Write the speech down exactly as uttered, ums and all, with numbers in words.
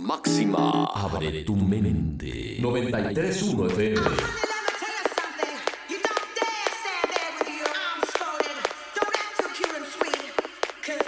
máxima. Abre tu mente. noventa y tres punto uno F M.